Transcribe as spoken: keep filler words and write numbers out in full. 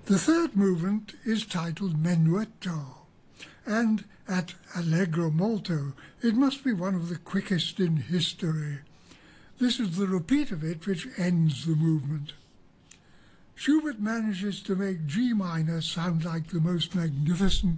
The third movement is titled Menuetto, and at Allegro molto it must be one of the quickest in history. This is the repeat of it which ends the movement. Schubert manages to make G minor sound like the most magnificent